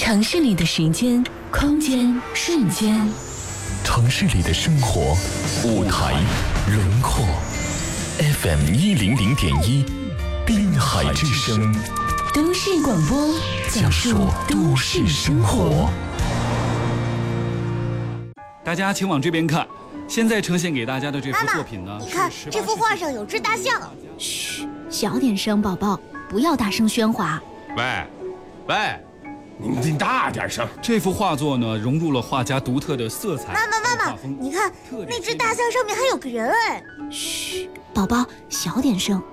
城市里的时间、空间、瞬间， 城市里的生活，舞台、轮廓。FM100.1，滨海之声， 都市广播，讲述都市生活。 大家请往这边看，现在呈现给大家的这幅作品呢， 你看这幅画上有只大象。 嘘，小点声，宝宝，不要大声喧哗。 喂，你大点声。 这幅画作呢，融入了画家独特的色彩。 妈妈，你看那只大象上面还有个人哎。 嘘，宝宝，小点声，